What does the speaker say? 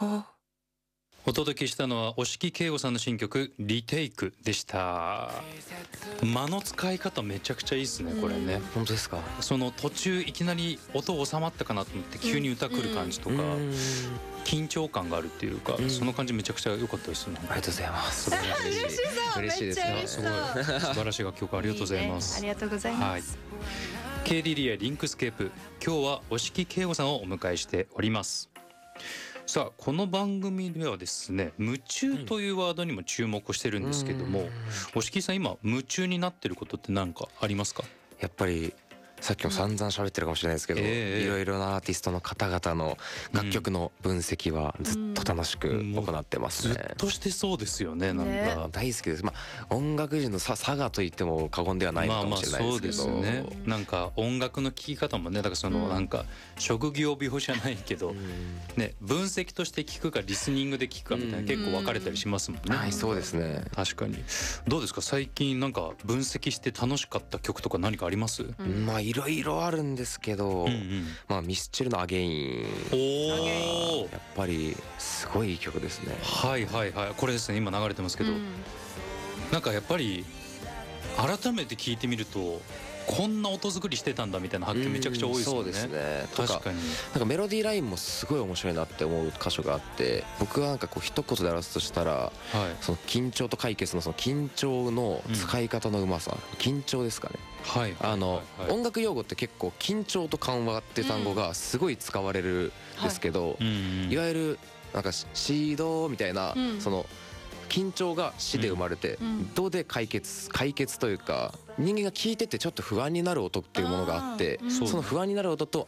お届けしたのは押木圭吾さんの新曲リテイクでした。間の使い方めちゃくちゃいいですねこれね。 本当ですか。 その途中いきなり音収まったかなと思って急に歌くる感じとか緊張感があるっていうか、その感じめちゃくちゃ良かったですね。 ありがとうございます。嬉しいですね。 すごい素晴らしい楽曲ありがとうございます。 ありがとうございます。 K リリアリンクスケープ、今日は押木圭吾さんをお迎えしております。さあこの番組ではですね、夢中というワードにも注目してるんですけども、押木さん今夢中になってることって何かありますか？ やっぱりさっきも散々喋ってるかもしれないですけど、いろいろなアーティストの方々の楽曲の分析はずっと楽しく行ってますね。 ずっとしてそうですよね。なんか大好きです。音楽人の差がと言っても過言ではないのかもしれないですけど、 そうですね。なんか音楽の聴き方もね、だからそのなんか職業病じゃないけどね、分析として聞くかリスニングで聞くかみたいな結構分かれたりしますもんね。 はい、そうですね。 確かに。どうですか最近なんか分析して楽しかった曲とか何かあります？ いろいろあるんですけど、ミスチルのアゲイン、やっぱりすごいいい曲ですね。 はいはいはい、これですね今流れてますけど、なんかやっぱり改めて聞いてみるとこんな音作りしてたんだみたいな発見めちゃくちゃ多いですよね。 そうですね。 確かに。 なんかメロディーラインもすごい面白いなって思う箇所があって、僕はなんかこう一言で表すとしたら、その緊張と解決のその緊張の使い方のうまさ、緊張ですかね。音楽用語って結構緊張と緩和っていう単語がすごい使われるんですけど、いわゆるなんかシードみたいなその緊張が死で生まれて、どで解決というか、人間が聞いててちょっと不安になる音っていうものがあって、その不安になる音と